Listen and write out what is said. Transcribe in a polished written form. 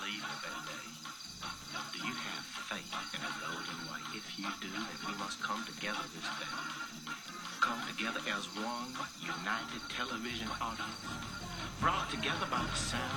believe in a better day? Do you have faith in a golden white? If you do, then we must come together this day. Come together as one united television audience, brought together by the sound